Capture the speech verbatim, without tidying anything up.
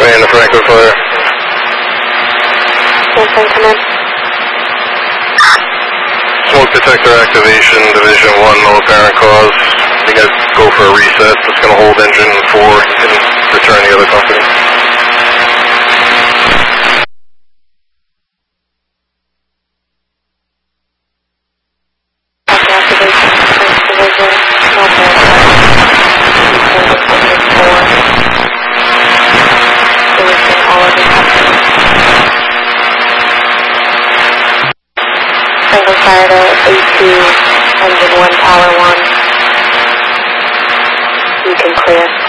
Command to Franklin Fire. Franklin, come in. Smoke detector activation, Division one, no apparent cause. You guys go for a reset. It's going to hold engine four. You can return the other company. Franklin Fire to A two, engine one, power one. You can clear.